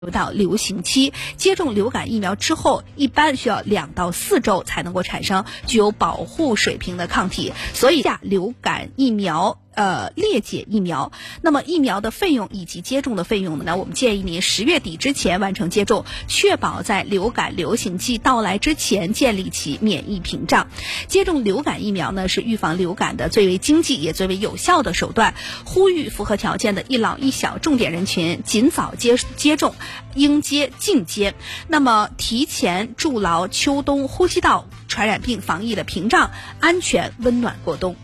到流行期，接种流感疫苗之后，一般需要2到4周才能够产生具有保护水平的抗体，所以流感疫苗裂解疫苗，那么疫苗的费用以及接种的费用呢，我们建议您10月底之前完成接种，确保在流感流行季到来之前建立起免疫屏障。接种流感疫苗呢，是预防流感的最为经济也最为有效的手段，呼吁符合条件的一老一小重点人群尽早接种，应接尽接。那么提前筑牢秋冬呼吸道传染病防疫的屏障，安全温暖过冬。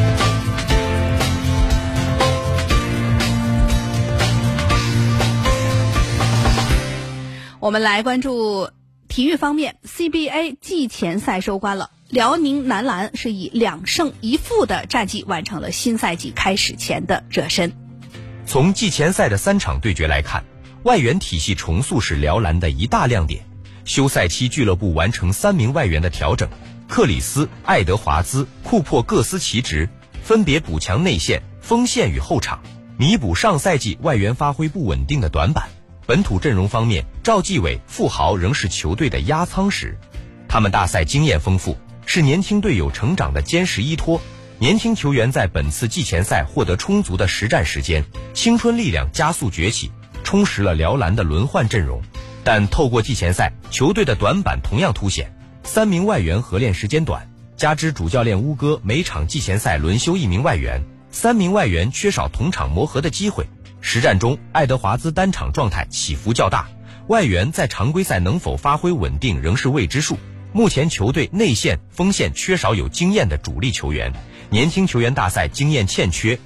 我们来关注体育方面 ，CBA 季前赛收官了。辽宁男篮是以2胜1负的战绩完成了新赛季开始前的热身。 从季前赛的3场对决来看，外援体系重塑是辽篮的一大亮点。休赛期俱乐部完成3名外援的调整，克里斯、爱德华兹、库珀各司其职，分别补强内线、锋线与后场，弥补上赛季外援发挥不稳定的短板。本土阵容方面，赵继伟、傅豪仍是球队的压舱石，他们大赛经验丰富，是年轻队友成长的坚实依托。年轻球员在本次季前赛获得充足的实战时间，青春力量加速崛起，充实了辽篮的轮换阵容。但透过季前赛，球队的短板同样凸显，3名外援合练时间短，加之主教练乌哥每场季前赛轮休1名外援，3名外援缺少同场磨合的机会。实战中，爱德华兹单场状态起伏较大，外援在常规赛能否发挥稳定仍是未知数。目前球队内线、锋线缺少有经验的主力球员，年轻球员大赛经验欠缺，